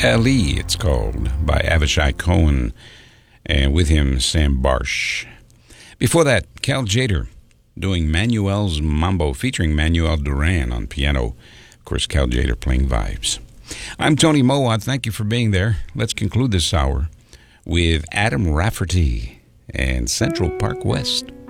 Ali, it's called, by Avishai Cohen, and with him, Sam Barsh. Before that, Cal Jader doing Manuel's Mambo, featuring Manuel Duran on piano. Of course, Cal Jader playing vibes. I'm Tony Mowat. Thank you for being there. Let's conclude this hour with Adam Rafferty and Central Park West.